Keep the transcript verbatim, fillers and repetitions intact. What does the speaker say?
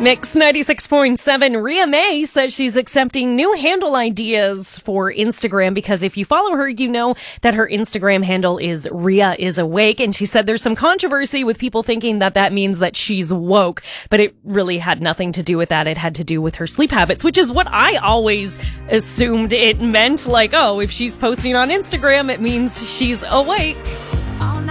Mix ninety-six point seven, Rhea May says she's accepting new handle ideas for Instagram because if you follow her, you know that her Instagram handle is Rhea is awake. And she said there's some controversy with people thinking that that means that she's woke, but it really had nothing to do with that. It had to do with her sleep habits, which is what I always assumed it meant. Like, oh, if she's posting on Instagram, it means she's awake.